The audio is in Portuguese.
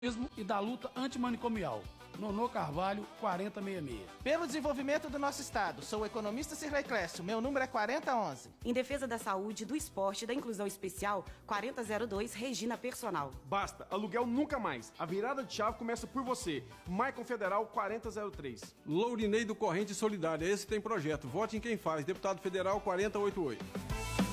e da luta antimanicomial. Nonô Carvalho, 4066. Pelo desenvolvimento do nosso estado, sou o economista Cirlei Clécio, meu número é 4011. Em defesa da saúde, do esporte e da inclusão especial, 4002, Regina Personal. Basta, aluguel nunca mais. A virada de chave começa por você. Maicon Federal 4003. Lourinei do Corrente Solidária, esse tem projeto. Vote em quem faz. Deputado Federal 4088.